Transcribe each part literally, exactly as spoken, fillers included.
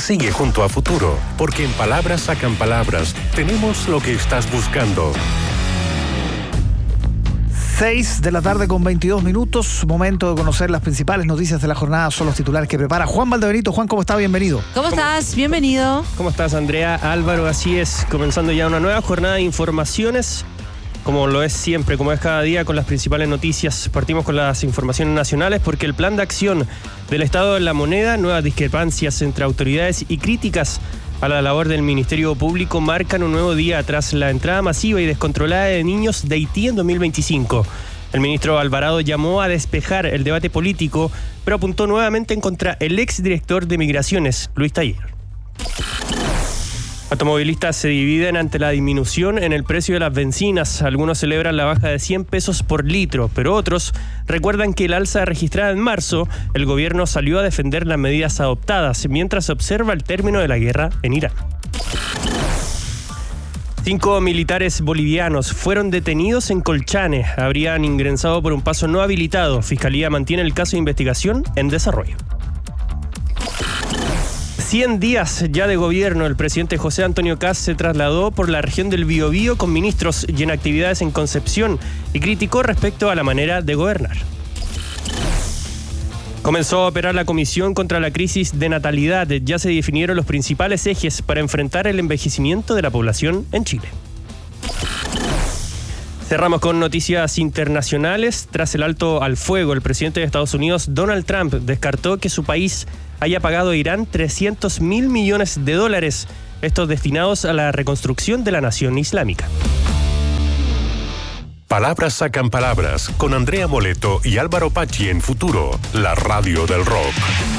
Sigue junto a Futuro, porque en Palabras Sacan Palabras tenemos lo que estás buscando. seis de la tarde con veintidós minutos, momento de conocer las principales noticias de la jornada. Son los titulares que prepara Juan Valdebenito. Juan, ¿cómo está? Bienvenido. ¿Cómo estás? Bienvenido. ¿Cómo estás, Andrea? Álvaro, así es, comenzando ya una nueva jornada de informaciones, como lo es siempre, como es cada día, con las principales noticias. Partimos con las informaciones nacionales porque el plan de acción del Estado de la Moneda, nuevas discrepancias entre autoridades y críticas a la labor del Ministerio Público marcan un nuevo día tras la entrada masiva y descontrolada de niños de Haití en dos mil veinticinco. El ministro Alvarado llamó a despejar el debate político, pero apuntó nuevamente en contra el exdirector de Migraciones, Luis Taller. Automovilistas se dividen ante la disminución en el precio de las bencinas. Algunos celebran la baja de cien pesos por litro, pero otros recuerdan que el alza registrada en marzo, el gobierno salió a defender las medidas adoptadas mientras se observa el término de la guerra en Irán. Cinco militares bolivianos fueron detenidos en Colchane. Habrían ingresado por un paso no habilitado. Fiscalía mantiene el caso de investigación en desarrollo. cien días ya de gobierno. El presidente José Antonio Kast se trasladó por la región del Biobío con ministros y en actividades en Concepción y criticó respecto a la manera de gobernar. Comenzó a operar la Comisión contra la Crisis de Natalidad. Ya se definieron los principales ejes para enfrentar el envejecimiento de la población en Chile. Cerramos con noticias internacionales. Tras el alto al fuego, el presidente de Estados Unidos, Donald Trump, descartó que su país haya pagado a Irán trescientos mil millones de dólares, estos destinados a la reconstrucción de la nación islámica. Palabras Sacan Palabras, con Andrea Moleto y Álvaro Pachi en Futuro, la radio del rock.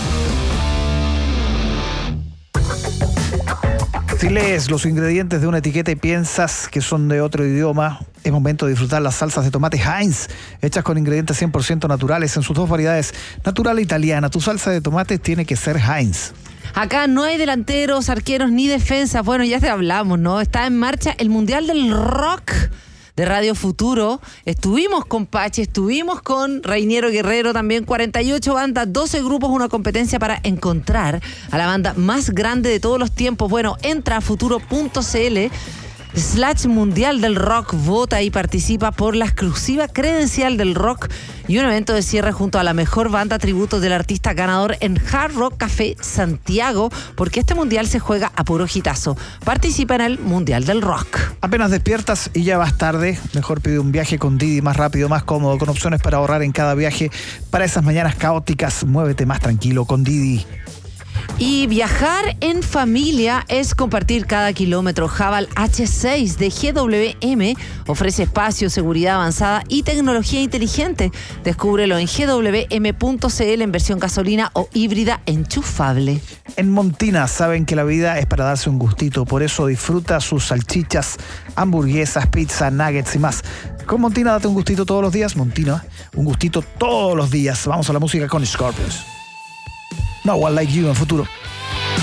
Si lees los ingredientes de una etiqueta y piensas que son de otro idioma, es momento de disfrutar las salsas de tomate Heinz, hechas con ingredientes cien por ciento naturales en sus dos variedades, natural e italiana. Tu salsa de tomate tiene que ser Heinz. Acá no hay delanteros, arqueros ni defensas. Bueno, ya te hablamos, ¿no? Está en marcha el Mundial del Rock de Radio Futuro. Estuvimos con Pachi, estuvimos con Reiniero Guerrero también, cuarenta y ocho bandas, doce grupos, una competencia para encontrar a la banda más grande de todos los tiempos. Bueno, entra a futuro punto c l slash mundial del rock, vota y participa por la exclusiva credencial del rock y un evento de cierre junto a la mejor banda tributo del artista ganador en Hard Rock Café Santiago, porque este mundial se juega a puro hitazo. Participa en el Mundial del Rock. Apenas despiertas y ya vas tarde, mejor pide un viaje con Didi, más rápido, más cómodo, con opciones para ahorrar en cada viaje. Para esas mañanas caóticas, muévete más tranquilo con Didi. Y viajar en familia es compartir cada kilómetro. Haval H seis de G W M ofrece espacio, seguridad avanzada y tecnología inteligente. Descúbrelo en G W M punto c l en versión gasolina o híbrida enchufable. En Montina saben que la vida es para darse un gustito, por eso disfruta sus salchichas, hamburguesas, pizza, nuggets y más. Con Montina date un gustito todos los días. Montina, un gustito todos los días. Vamos a la música con Scorpions. No One Like You en Futuro.